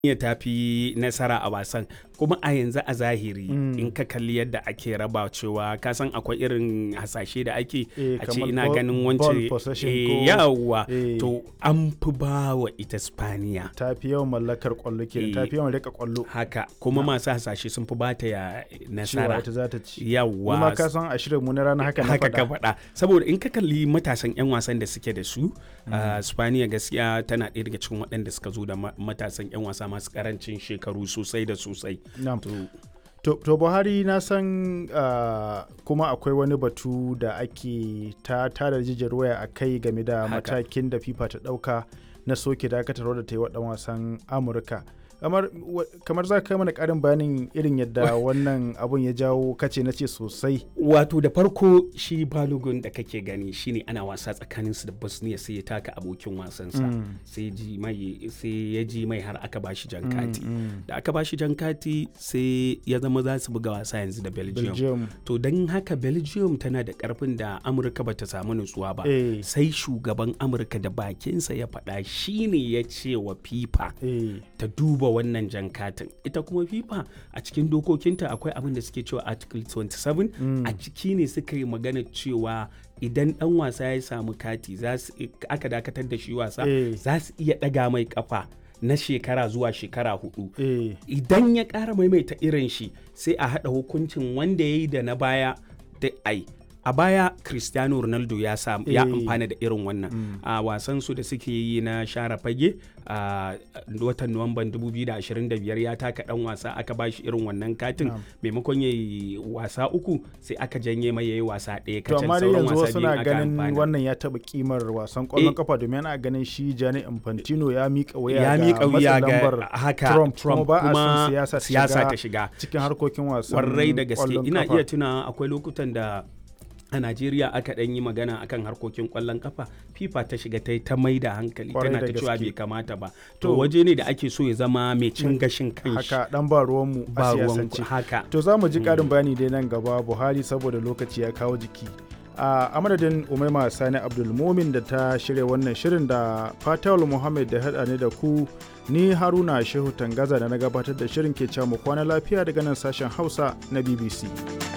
ya tafi nasara a wasan kuma a yanzu a zahiri in ka kalli yadda ake raba cewa ka san akwai irin hasashe da ake a ce ina ganin wance yawa to an fi ba wa ita Spaniya tafi yawan mallakar kwallo kenan tafi yawan rika kwallo haka kuma masu hasashe sun fi bata ya nasara ita za ta ci yawa kuma ka san a shirin mu na rana haka na faɗa saboda in ka kalli matasan 'yan wasan da suke da su Spaniya gaskiya tana ɗaya daga cikin waɗanda suka zo da matasan 'yan wasa masu karancin shekaru sosai da sosai. To Buhari na san kuma akwai wani batu da ake tada jijiyar waya a kai game da matakin da FIFA ta ɗauka na soke dakatarwa da ta yi wa ɗan wasan Amurka. kamar za ka mana karin bayanin irin yadda wannan abun ya jawo kace na ce sosai. Wato da farko shi Balogun da kake gani shine ana wasa tsakanin su da Bosnia sai ya taka abokin wasansa sai ya ji mai har aka bashi jan kati da aka bashi jan kati sai ya zama za su buga wasa yanzu da Belgium. To don haka Belgium tana da karfin da Amurka bata samu nutsuwa ba sai shugaban Amurka da bakinsa ya faɗa shine ya ce wa FIFA ta duba wannan jan katin. Ita kuma FIFA a cikin dokokinta akwai abin da suke cewa Article 27 a ciki ne suka yi magana cewa idan dan wasa ya samu kati aka dakatar da shi wasa za su iya daga mai kafa na shekara zuwa shekara 4 idan ya ƙara maimaita irin shi sai a haɗa hukuncin wanda ya yi da na baya da a baya Cristiano Ronaldo ya amfana da irin wannan a wasan su da suke yi na share fage a watan Nuwamban 2025 ya taka dan wasa aka bashi irin wannan katin maimakon yayi wasa 3 sai aka janye mai yayi wasa 1 kacal sauran wasa biyu suna ganin wannan ya taba kimar wasan kwallon kafa domin ana ganin shi Gianni Infantino ya mika wuya ga haka Trump kuma siyasa ta shiga cikin harkokin wasan kwarai da gaske ina iya tuna akwai lokutan da a Najeriya aka ɗan yi magana akan harkokin ƙwallon kafa FIFA ta shiga ta mai da hankali tana ta cewa bai kamata ba to waje ne da ake so ya zama mai cin gashin kanshi haka dan ba ruwanmu a siyasance haka to za mu ji ƙarin bayani dai nan gaba Buhari saboda lokaci ya kawo jiki a madadin Umaima Sani Abdulmumin da ta shirya wannan shirin da Fatawul Muhammad da haɗa ne da ku ni Haruna Shehu Tangaza da na gabatar da shirin ke cewa mu kwana lafiya daga nan sashen Hausa na BBC.